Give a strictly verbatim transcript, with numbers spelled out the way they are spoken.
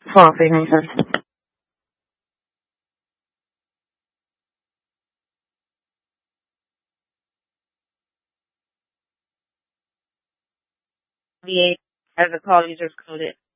Fala, Mason. V eight as a call user's coded.